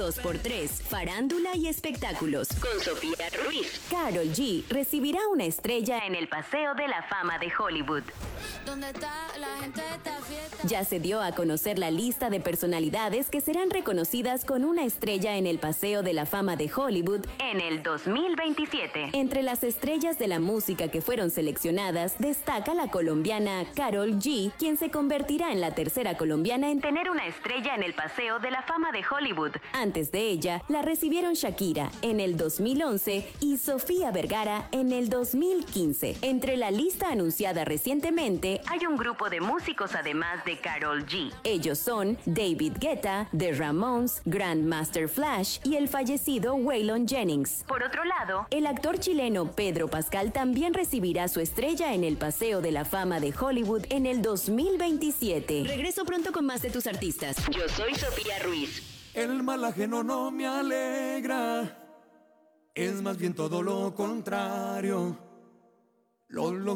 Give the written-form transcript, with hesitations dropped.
2x3, farándula y espectáculos. Con Sofía Ruiz. Karol G recibirá una estrella en el Paseo de la Fama de Hollywood. ¿Dónde está la gente de esta fiesta? Ya se dio a conocer la lista de personalidades que serán reconocidas con una estrella en el Paseo de la Fama de Hollywood en el 2027. Entre las estrellas de la música que fueron seleccionadas, destaca la colombiana Karol G, quien se convertirá en la tercera colombiana en tener una estrella en el Paseo de la Fama de Hollywood. Antes de ella, la recibieron Shakira en el 2011 y Sofía Vergara en el 2015. Entre la lista anunciada recientemente, hay un grupo de músicos además de Karol G. Ellos son David Guetta, The Ramones, Grandmaster Flash y el fallecido Waylon Jennings. Por otro lado, el actor chileno Pedro Pascal también recibirá su estrella en el Paseo de la Fama de Hollywood en el 2027. Regreso pronto con más de tus artistas. Yo soy Sofía Ruiz. El mal ajeno no me alegra, es más bien todo lo contrario. Lo